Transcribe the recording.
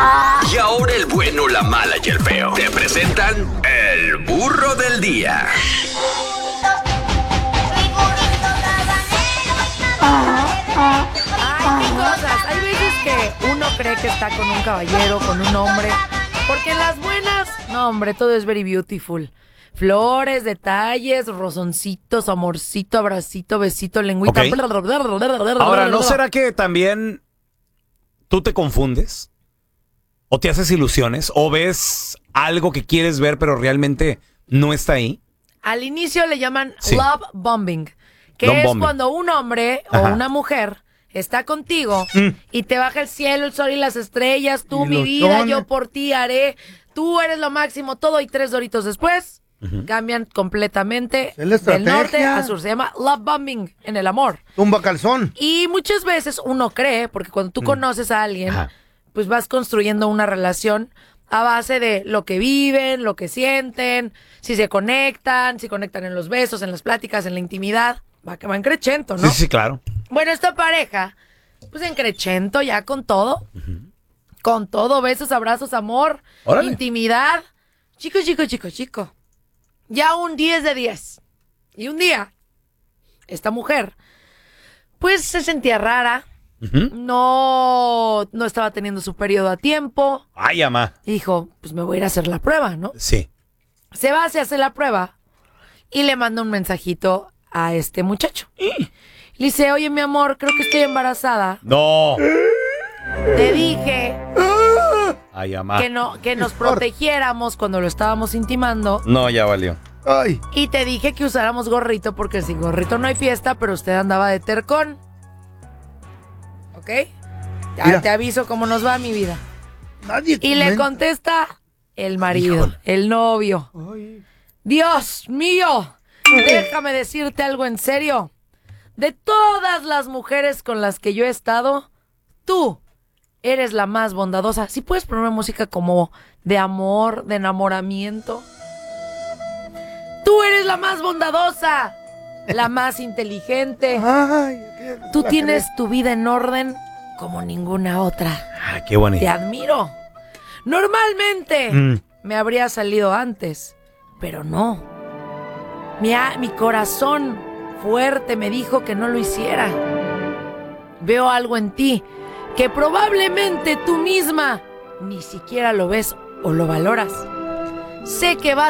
Y ahora el bueno, la mala y el feo. Te presentan el burro del día. Ay, qué cosas. Hay veces que uno cree que está con un caballero, con un hombre. Porque en las buenas, no, hombre, todo es very beautiful. Flores, detalles, rozoncitos, amorcito, abracito, besito, lengüita. Ok. Ahora, ¿no será que también tú te confundes? ¿O te haces ilusiones? ¿O ves algo que quieres ver pero realmente no está ahí? Al inicio le llaman Sí. love bombing, que Love es bombing. cuando un hombre o Ajá. una mujer está contigo y te baja el cielo, el sol y las estrellas. Tú, Y mi los vida, chones. yo por ti haré. Tú eres lo máximo, todo. Y 3 doritos después cambian completamente Es la del norte estrategia. a sur. Se llama love bombing en el amor. Tumba calzón. Y muchas veces uno cree, porque cuando tú conoces a alguien, Ajá. pues vas construyendo una relación a base de lo que viven, lo que sienten, si se conectan, si conectan en los besos, en las pláticas, en la intimidad. Va que va en crecento, ¿no? Sí, claro. Bueno, esta pareja, pues en crecento ya con todo. Con todo, besos, abrazos, amor, Órale. intimidad. Chico. Ya un 10 de 10. Y un día, esta mujer, pues se sentía rara. No estaba teniendo su periodo a tiempo. Ay, ama. Y dijo, pues me voy a ir a hacer la prueba, ¿no? Sí. Se va, se hace la prueba y le manda un mensajito a este muchacho. Le dice, oye, mi amor, creo que estoy embarazada. No. Te dije Ay, ama. que nos protegiéramos cuando lo estábamos intimando. No, ya valió. Ay. Y te dije que usáramos gorrito porque sin gorrito no hay fiesta, pero usted andaba de tercón. ¿Ok? Ya Mira. te aviso cómo nos va, mi vida. Nadie Y le comenta. contesta el marido, Híjole. el novio. Ay. Dios mío, déjame decirte algo en serio. De todas las mujeres con las que yo he estado, tú eres la más bondadosa. Si puedes ponerme música como de amor, de enamoramiento. Tú eres la más bondadosa, la más inteligente. Ay. Tú tienes tu vida en orden como ninguna otra. Ah, qué bonito. Te admiro. Normalmente me habría salido antes, pero no. Mi corazón fuerte me dijo que no lo hiciera. Veo algo en ti que probablemente tú misma ni siquiera lo ves o lo valoras. Sé que vas